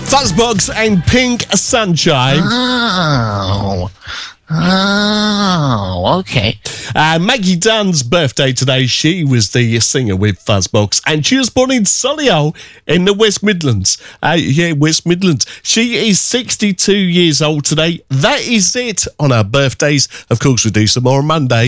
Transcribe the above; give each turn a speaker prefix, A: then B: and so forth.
A: Fuzzbox and Pink Sunshine.
B: Oh, okay.
A: Maggie Dunn's birthday today. She was the singer with Fuzzbox, and she was born in Solihull in the West Midlands. West Midlands. She is 62 years old today. That is it on our birthdays. Of course, we do some more on Monday.